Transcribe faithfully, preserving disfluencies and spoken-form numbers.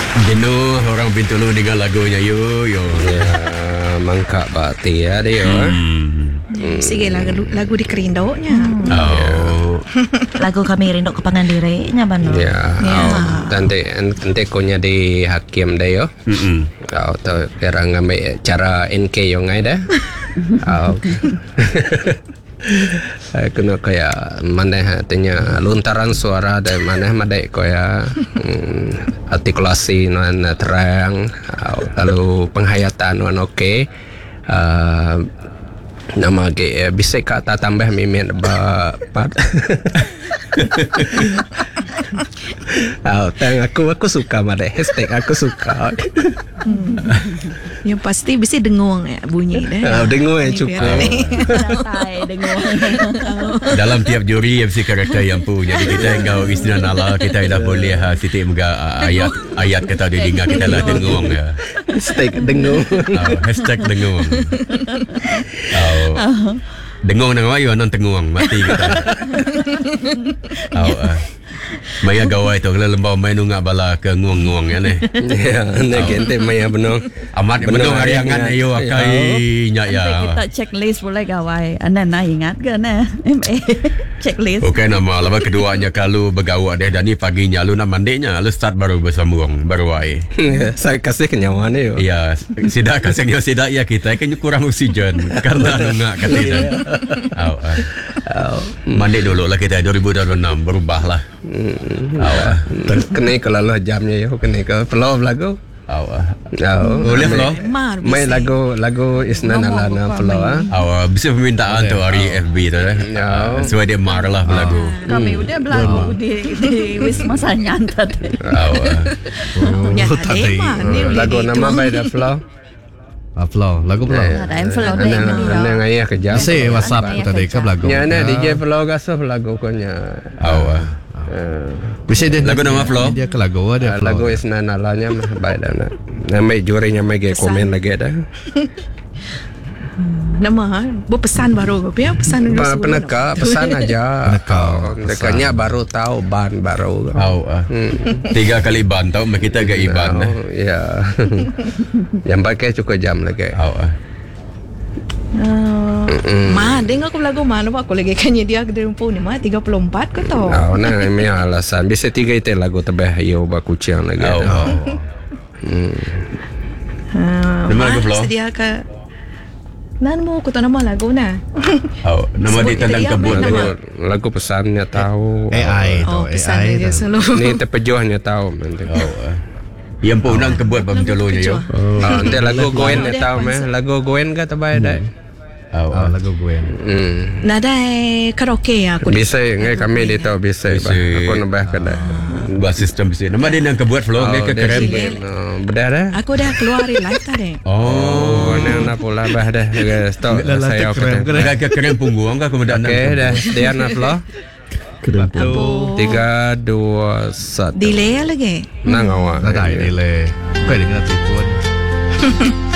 Jenuh orang Bintulu dengan lagunya yo yo. Ya, mangkak bati ya dia. Hmm. Hmm. Sige lagu lagu di kerindoknya. Hmm. Oh. Lagu kami rindu ke Pangandire nya bano. Ya. Oh, tante tante konya di hakim dah yo. Hmm. Kau tahu kira ngambil cara N K yang ngai dah. Oh. Kena kayak mana tanya luntaran suara dari mana madai kaya hmm, artikulasi nan terang lalu penghayatan nan okey uh, nama ge bisa kata tambah mimin ba pat. Oh, tang aku aku suka madai hashtag aku suka. Hmm. Yang pasti bisa dengung ya bunyi deh. Oh, dengung ya cukup. Santai dengung. Dalam tiap juri mesti karakter yang punya. Jadi kita engkau istilah nala kita dah boleh ha titik muka ayat ayat kata dia dengar kita lah dengung ya. Hashtag dengung. Oh, hashtag dengung. Oh. Dengung dengan ayu non tengung mati kita. Oh. Uh. Maya gawai tu kalau lembau main nungak bala ke nguang-nguang ya ni. Ya, nak gente maya benar. Amat benar hariangan ayo akai nya ya. Kita checklist boleh gawai. Anda nak ingat ke na? M A checklist. Okey nama lepas keduanya kalau bergawa deh dan ni paginya lu nak mandinya lu start baru bersambung baru ai. Saya kasih kenyawan dia. Ya, sidak kasih dia sidak ya kita kan kurang oksigen karena nungak katanya. Au. Mandi dulu lah kita dua ribu dua puluh enam berubahlah. Awak kena kalau jamnya ya kena ke flow lagu. Awak. Oh, boleh flow. Main lagu lagu Isna Nalana flow ah. Awak bisa permintaan tu hari F B tu eh. Sesuai dia mar lah lagu. Kami udah belagu di di Wisma Sanyan tadi. Awak. Lagu nama baik dah flow. Flow lagu flow. Ada yang flow deh. Ana ngayah kerja. Bisa WhatsApp tadi ke lagu. Ya na D J flow gasah lagu konya. Awak. Bisa dia lagu nama flow. Dia ke lagu ada flow. Lagu Isna Nalanya mah baik dah nak. Nama jurinya mai ge komen lagi dah. Nama berpesan baru ya pesan dulu sebelum peneka pesan aja dekatnya baru tahu ban baru tahu hmm. tiga kali ban tahu kita ke iban oh, ya yang pakai cukup jam lagi tahu Uh, mm. Ma, dengar aku lagu mana aku lagi kanya dia ke rumpu ni mah tiga puluh empat ke tau. Oh, nah ini alasan bisa tiga itu lagu tebeh yo bakuciang lagi. Oh. oh. Hmm. Uh, nama lagu flow. Sedia ke nan mo ko to nama lagu na. Oh, nama di tentang kebun lagu, lagu pesannya tahu. A I tu, oh, A I. Dia selalu. Ni terpejuhnya tahu nanti. Oh. Yang pun nang kebun pemjolonya yo. Oh, nanti lagu Goen dia tahu meh. Lagu Goen ke terbaik dah. Oh, oh, lagu gue. Hmm. Nada karaoke aku. Bisa ngai kami dia tahu bisa. Aku nambah ke dah. Buat sistem bisa. Nama dia nang kebuat flow ngai ke keren. Bedah dah. Aku dah keluar live tadi. Oh, ni nak pula bah dah. Stop saya keren. Ke keren punggung ke kemudian. Okey dah. Dia nak flow. Satu, tiga, dua, satu. Delay lagi. Nang awak. Tak ada delay. Kau dengar telefon.